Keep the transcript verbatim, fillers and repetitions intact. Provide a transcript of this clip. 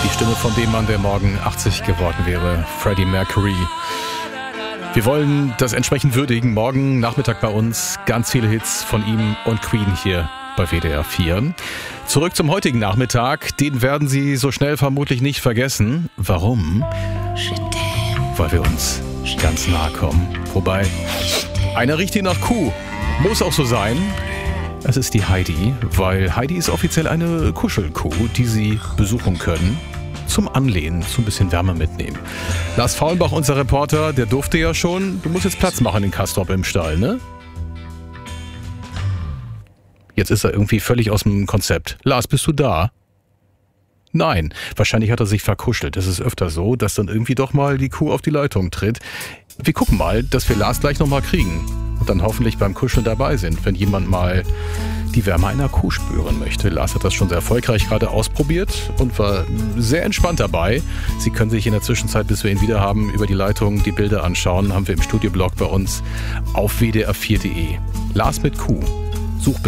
Die Stimme von dem Mann, der morgen achtzig geworden wäre, Freddie Mercury. Wir wollen das entsprechend würdigen. Morgen Nachmittag bei uns ganz viele Hits von ihm und Queen hier bei W D R vier. Zurück zum heutigen Nachmittag. Den werden Sie so schnell vermutlich nicht vergessen. Warum? Weil wir uns ganz nahe kommen. Wobei, einer riecht hier nach Kuh. Muss auch so sein. Es ist die Heidi, weil Heidi ist offiziell eine Kuschelkuh, die Sie besuchen können. Zum Anlehnen, zum bisschen Wärme mitnehmen. Lars Faulenbach, unser Reporter, der durfte ja schon. Du musst jetzt Platz machen in Castrop im Stall, ne? Jetzt ist er irgendwie völlig aus dem Konzept. Lars, bist du da? Nein, wahrscheinlich hat er sich verkuschelt. Es ist öfter so, dass dann irgendwie doch mal die Kuh auf die Leitung tritt. Wir gucken mal, dass wir Lars gleich nochmal kriegen. Und dann hoffentlich beim Kuscheln dabei sind, wenn jemand mal die Wärme einer Kuh spüren möchte. Lars hat das schon sehr erfolgreich gerade ausprobiert und war sehr entspannt dabei. Sie können sich in der Zwischenzeit, bis wir ihn wieder haben, über die Leitung die Bilder anschauen. Haben wir im Studioblog bei uns auf w d r vier punkt d e. Lars mit Kuh.